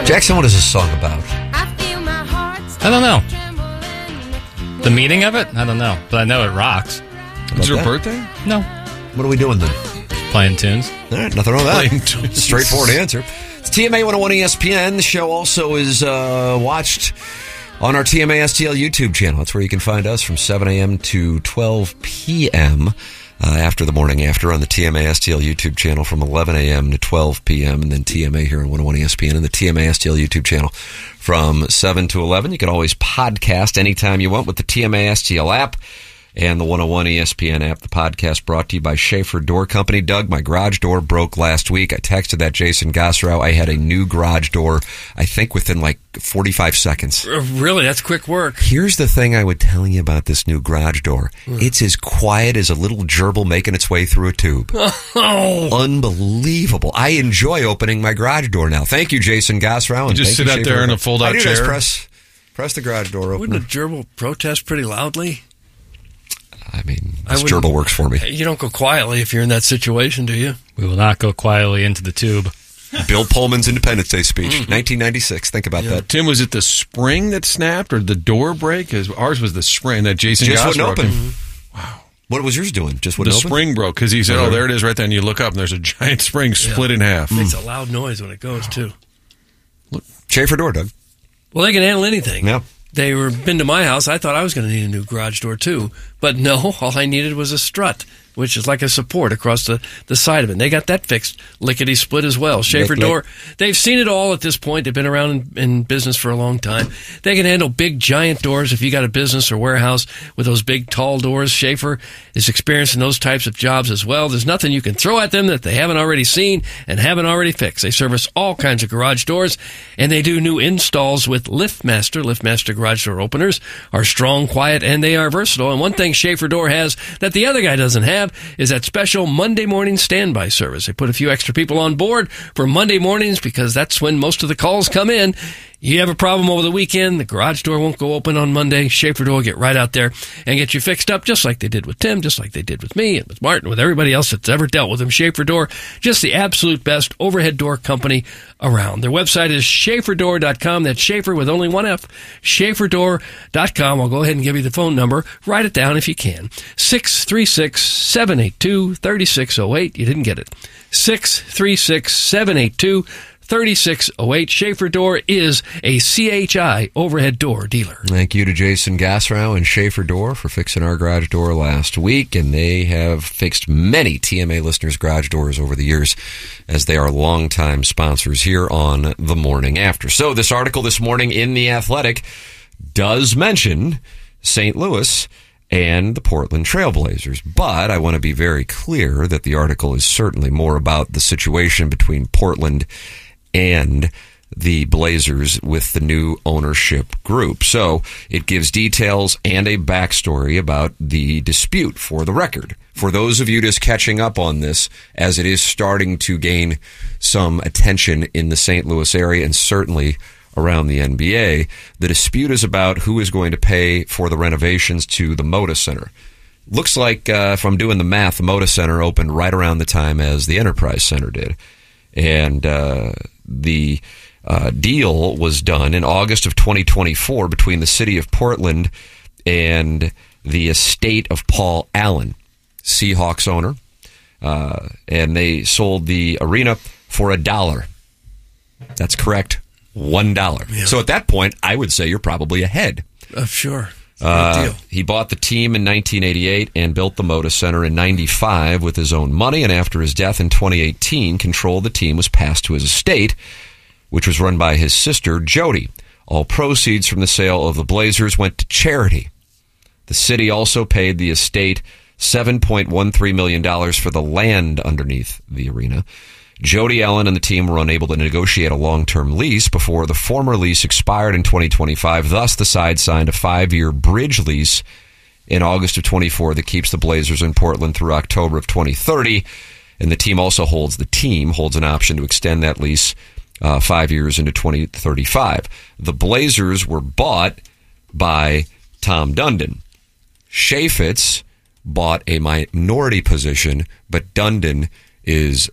Jackson, what is this song about? I don't know. The meaning of it? I don't know. But I know it rocks. Is your birthday? No. What are we doing then? Playing tunes. All right, nothing wrong with that. Straightforward answer. It's TMA 101 ESPN. The show also is watched on our TMA STL YouTube channel. That's where you can find us from 7 a.m. to 12 p.m. After the morning after on the TMA STL YouTube channel from 11 a.m. to 12 p.m. and then TMA here on 101 ESPN and the TMA STL YouTube channel from 7 to 11. You can always podcast anytime you want with the TMA STL app and the 101 ESPN app. The podcast brought to you by Schaefer Door Company. Doug, my garage door broke last week. I texted that Jason Gosserow. I had a new garage door, I think, within like 45 seconds. Really? That's quick work. Here's the thing I would tell you about this new garage door. It's as quiet as a little gerbil making its way through a tube. Oh. Unbelievable. I enjoy opening my garage door now. Thank you, Jason Gosserow. You just sit out there in a fold-out chair? Just press the garage door open. Wouldn't a gerbil protest pretty loudly? I mean, this gerbil works for me. You don't go quietly if you're in that situation, do you? We will not go quietly into the tube. Bill Pullman's Independence Day speech, 1996. Think about that. Tim, was it the spring that snapped or the door break? Ours was the spring that Jason just Gosserow wouldn't open. Wow. What was yours doing? Just wouldn't open? The spring broke because he said, "Oh, there it is, right there." And you look up, and there's a giant spring split in half. It makes a loud noise when it goes too. Look, Schaefer door, Doug. Well, they can handle anything. Yeah. They were been to my house. I thought I was going to need a new garage door too, but no. All I needed was a strut, which is like a support across the side of it. And they got that fixed lickety split as well. Schaefer Door. They've seen it all at this point. They've been around in business for a long time. They can handle big giant doors. If you got a business or warehouse with those big tall doors, Schaefer is experienced in those types of jobs as well. There's nothing you can throw at them that they haven't already seen and haven't already fixed. They service all kinds of garage doors, and they do new installs with LiftMaster. LiftMaster garage door openers are strong, quiet, and they are versatile. And one thing Schaefer Door has that the other guy doesn't have is that special Monday morning standby service. They put a few extra people on board for Monday mornings because that's when most of the calls come in. You have a problem over the weekend, the garage door won't go open on Monday. Schaefer Door will get right out there and get you fixed up just like they did with Tim, just like they did with me and with Martin, with everybody else that's ever dealt with them. Schaefer Door, just the absolute best overhead door company around. Their website is SchaeferDoor.com. That's Schaefer with only one F. SchaeferDoor.com. I'll go ahead and give you the phone number. Write it down if you can. 636-782-3608. You didn't get it. 636-782-3608. Schaefer Door is a CHI overhead door dealer. Thank you to Jason Gosserow and Schaefer Door for fixing our garage door last week, and they have fixed many TMA listeners' garage doors over the years, as they are longtime sponsors here on The Morning After. So this article this morning in The Athletic does mention St. Louis and the Portland Trailblazers, but I want to be very clear that the article is certainly more about the situation between Portland and the Blazers with the new ownership group. So it gives details and a backstory about the dispute for the record. For those of you just catching up on this, as it is starting to gain some attention in the St. Louis area and certainly around the NBA, the dispute is about who is going to pay for the renovations to the Moda Center. Looks like, if I'm doing the math, the Moda Center opened right around the time as the Enterprise Center did. And the deal was done in August of 2024 between the city of Portland and the estate of Paul Allen, Seahawks owner. And they sold the arena for $1. That's correct, $1. Yeah. So at that point, I would say you're probably ahead. Sure. He bought the team in 1988 and built the Moda Center in 95 with his own money, and after his death in 2018, control of the team was passed to his estate, which was run by his sister, Jody. All proceeds from the sale of the Blazers went to charity. The city also paid the estate $7.13 million for the land underneath the arena. Jody Allen and the team were unable to negotiate a long-term lease before the former lease expired in 2025. Thus, the side signed a 5-year bridge lease in August of 24 that keeps the Blazers in Portland through October of 2030. And the team also holds an option to extend that lease 5 years into 2035. The Blazers were bought by Tom Dundon. Chaffetz bought a minority position, but Dundon is